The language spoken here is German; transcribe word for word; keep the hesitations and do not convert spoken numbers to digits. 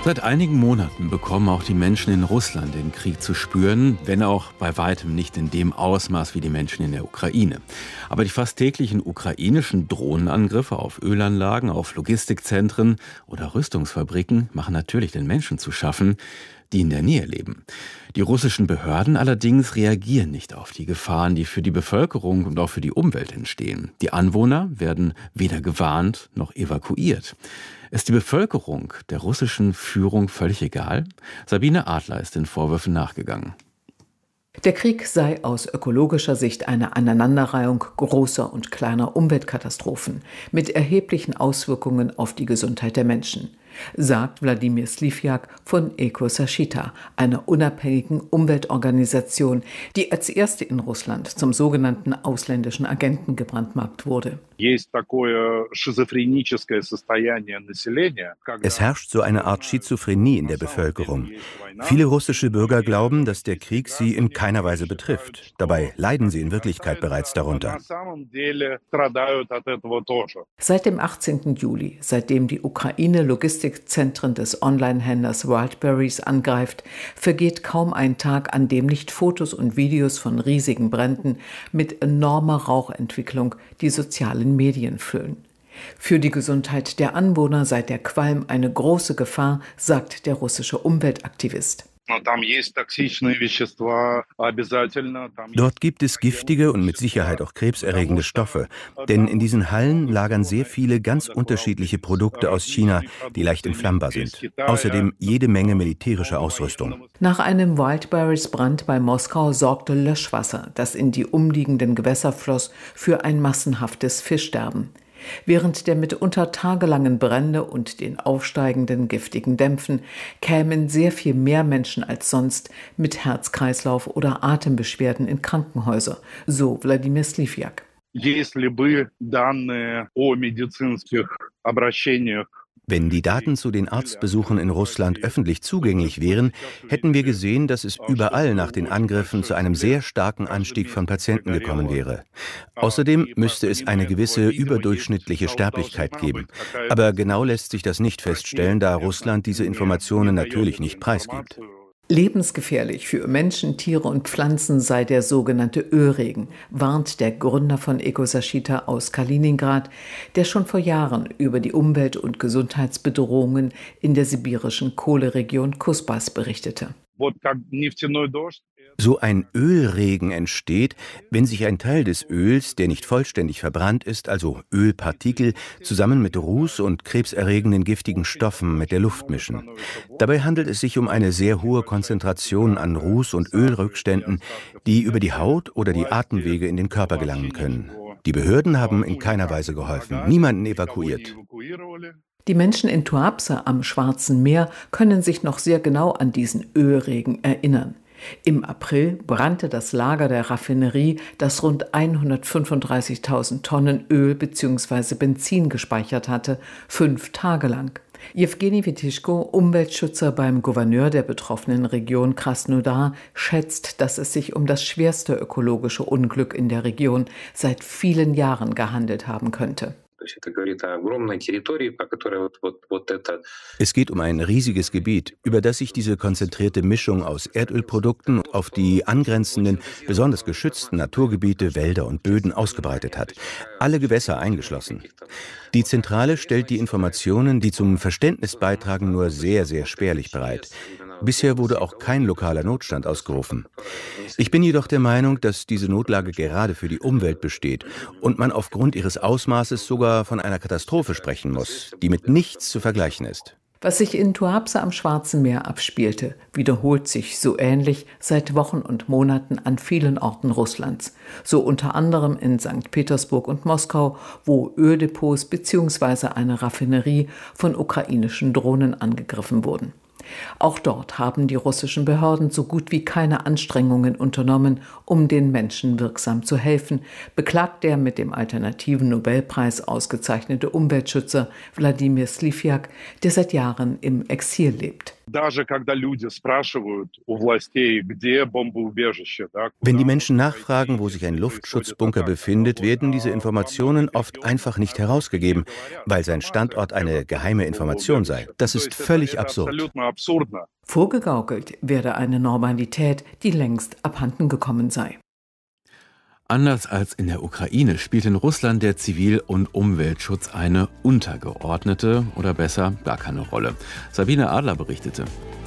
Seit einigen Monaten bekommen auch die Menschen in Russland den Krieg zu spüren, wenn auch bei weitem nicht in dem Ausmaß wie die Menschen in der Ukraine. Aber die fast täglichen ukrainischen Drohnenangriffe auf Ölanlagen, auf Logistikzentren oder Rüstungsfabriken machen natürlich den Menschen zu schaffen, die in der Nähe leben. Die russischen Behörden allerdings reagieren nicht auf die Gefahren, die für die Bevölkerung und auch für die Umwelt entstehen. Die Anwohner werden weder gewarnt noch evakuiert. Ist die Bevölkerung der russischen Führung völlig egal? Sabine Adler ist den Vorwürfen nachgegangen. Der Krieg sei aus ökologischer Sicht eine Aneinanderreihung großer und kleiner Umweltkatastrophen mit erheblichen Auswirkungen auf die Gesundheit der Menschen, sagt Wladimir Slifjak von EcoSashita, einer unabhängigen Umweltorganisation, die als erste in Russland zum sogenannten ausländischen Agenten gebrandmarkt wurde. Es herrscht so eine Art Schizophrenie in der Bevölkerung. Viele russische Bürger glauben, dass der Krieg sie in keiner Weise betrifft. Dabei leiden sie in Wirklichkeit bereits darunter. Seit dem achtzehnten Juli, seitdem die Ukraine Logistikzentren des Online-Händlers Wildberries angreift, vergeht kaum ein Tag, an dem nicht Fotos und Videos von riesigen Bränden mit enormer Rauchentwicklung die sozialen Medien füllen. Für die Gesundheit der Anwohner sei der Qualm eine große Gefahr, sagt der russische Umweltaktivist. Dort gibt es giftige und mit Sicherheit auch krebserregende Stoffe. Denn in diesen Hallen lagern sehr viele ganz unterschiedliche Produkte aus China, die leicht entflammbar sind. Außerdem jede Menge militärische Ausrüstung. Nach einem Wildberries-Brand bei Moskau sorgte Löschwasser, das in die umliegenden Gewässer floss, für ein massenhaftes Fischsterben. Während der mitunter tagelangen Brände und den aufsteigenden giftigen Dämpfen kämen sehr viel mehr Menschen als sonst mit Herz-Kreislauf- oder Atembeschwerden in Krankenhäuser, so Wladimir Slifjak. Wenn die Daten zu den Arztbesuchen in Russland öffentlich zugänglich wären, hätten wir gesehen, dass es überall nach den Angriffen zu einem sehr starken Anstieg von Patienten gekommen wäre. Außerdem müsste es eine gewisse überdurchschnittliche Sterblichkeit geben. Aber genau lässt sich das nicht feststellen, da Russland diese Informationen natürlich nicht preisgibt. Lebensgefährlich für Menschen, Tiere und Pflanzen sei der sogenannte Ölregen, warnt der Gründer von EcoSashita aus Kaliningrad, der schon vor Jahren über die Umwelt- und Gesundheitsbedrohungen in der sibirischen Kohleregion Kusbas berichtete. So ein Ölregen entsteht, wenn sich ein Teil des Öls, der nicht vollständig verbrannt ist, also Ölpartikel, zusammen mit Ruß und krebserregenden giftigen Stoffen mit der Luft mischen. Dabei handelt es sich um eine sehr hohe Konzentration an Ruß- und Ölrückständen, die über die Haut oder die Atemwege in den Körper gelangen können. Die Behörden haben in keiner Weise geholfen, niemanden evakuiert. Die Menschen in Tuapse am Schwarzen Meer können sich noch sehr genau an diesen Ölregen erinnern. Im April brannte das Lager der Raffinerie, das rund hundertfünfunddreißigtausend Tonnen Öl bzw. Benzin gespeichert hatte, fünf Tage lang. Jewgeni Witischko, Umweltschützer beim Gouverneur der betroffenen Region Krasnodar, schätzt, dass es sich um das schwerste ökologische Unglück in der Region seit vielen Jahren gehandelt haben könnte. Es geht um ein riesiges Gebiet, über das sich diese konzentrierte Mischung aus Erdölprodukten auf die angrenzenden, besonders geschützten Naturgebiete, Wälder und Böden ausgebreitet hat. Alle Gewässer eingeschlossen. Die Zentrale stellt die Informationen, die zum Verständnis beitragen, nur sehr, sehr spärlich bereit. Bisher wurde auch kein lokaler Notstand ausgerufen. Ich bin jedoch der Meinung, dass diese Notlage gerade für die Umwelt besteht und man aufgrund ihres Ausmaßes sogar von einer Katastrophe sprechen muss, die mit nichts zu vergleichen ist. Was sich in Tuapse am Schwarzen Meer abspielte, wiederholt sich so ähnlich seit Wochen und Monaten an vielen Orten Russlands. So unter anderem in Sankt Petersburg und Moskau, wo Öldepots bzw. eine Raffinerie von ukrainischen Drohnen angegriffen wurden. Auch dort haben die russischen Behörden so gut wie keine Anstrengungen unternommen, um den Menschen wirksam zu helfen, beklagt der mit dem alternativen Nobelpreis ausgezeichnete Umweltschützer Wladimir Slifjak, der seit Jahren im Exil lebt. Wenn die Menschen nachfragen, wo sich ein Luftschutzbunker befindet, werden diese Informationen oft einfach nicht herausgegeben, weil sein Standort eine geheime Information sei. Das ist völlig absurd. Vorgegaukelt werde eine Normalität, die längst abhanden gekommen sei. Anders als in der Ukraine spielt in Russland der Zivil- und Umweltschutz eine untergeordnete oder besser gar keine Rolle. Sabine Adler berichtete.